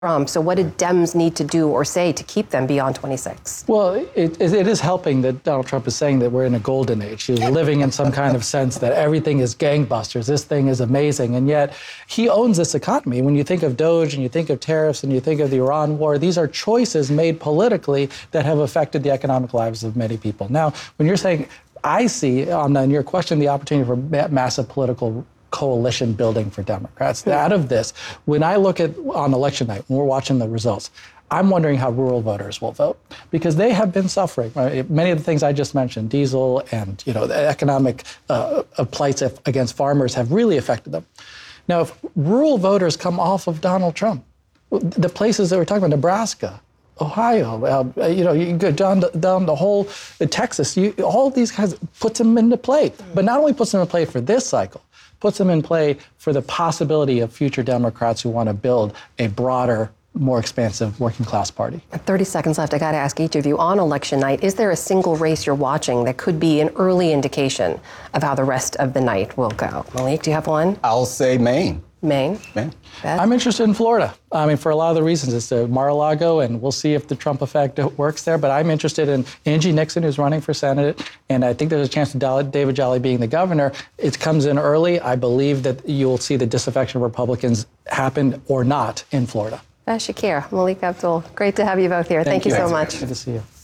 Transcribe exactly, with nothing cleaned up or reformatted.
Trump. So what did Dems need to do or say to keep them beyond twenty-six? Well, it, it is helping that Donald Trump is saying that we're in a golden age. He's living in some kind of sense that everything is gangbusters. This thing is amazing. And yet he owns this economy. When you think of Doge and you think of tariffs and you think of the Iran war, these are choices made politically that have affected the economic lives of many people. Now, when you're saying, I see on, on your question the opportunity for ma- massive political coalition building for Democrats. Out of this, when I look at on election night, when we're watching the results, I'm wondering how rural voters will vote because they have been suffering. Right? Many of the things I just mentioned, diesel and you know the economic uh, plights against farmers have really affected them. Now, if rural voters come off of Donald Trump, the places that we're talking about, Nebraska, Ohio, uh, you know, you can go down, down the whole uh, Texas, you, all these guys puts them into play. But not only puts them in play for this cycle, puts them in play for the possibility of future Democrats who want to build a broader, more expansive working class party. thirty seconds left. I got to ask each of you, on election night, is there a single race you're watching that could be an early indication of how the rest of the night will go? Malik, do you have one? I'll say Maine. Maine? Maine. Beth? I'm interested in Florida. I mean, for a lot of the reasons. It's the Mar-a-Lago, and we'll see if the Trump effect works there. But I'm interested in Angie Nixon, who's running for Senate, and I think there's a chance of David Jolly being the governor. It comes in early. I believe that you'll see the disaffection of Republicans happen or not in Florida. Beth Shakir, Malik Abdul, great to have you both here. Thank, Thank you you. so Thanks, much. Good to see you.